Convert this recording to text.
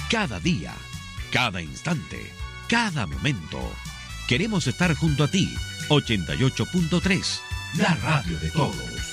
Cada día, cada instante, cada momento. Queremos estar junto a ti. 88.3, la radio de todos.